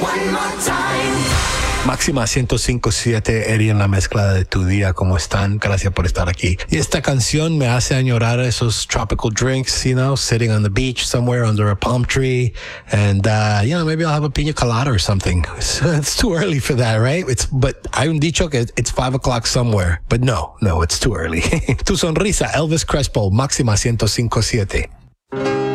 Máxima 105.7, Eri en la mezcla de tu día. ¿Cómo están? Gracias por estar aquí. Y esta canción me hace añorar esos tropical drinks, you know, sitting on the beach somewhere under a palm tree. And, you know, maybe I'll have a piña colada or something. It's too early for that, right? But hay un dicho que it's 5 o'clock somewhere. But no, it's too early. Tu sonrisa, Elvis Crespo, Máxima 105.7.